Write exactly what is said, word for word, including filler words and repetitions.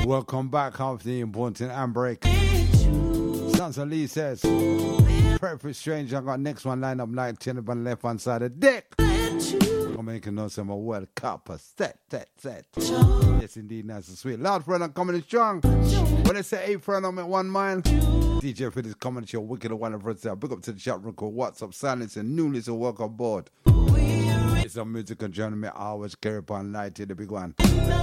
Welcome back after the important handbrake. Sons of Lee says, pray for strange. I got next one lined up like ten on the left hand side of the deck. I'm making noise of my World Cup. Set, set, set. Yes, indeed, nice and sweet. Loud friend, I'm coming in strong. When they say eight friend, I'm at one mile. D J for this comment, your wicked one of us. Big up to the chat room called What's Up Silence and Newly so welcome aboard. It's some music and journey. I always carry upon light to the big one.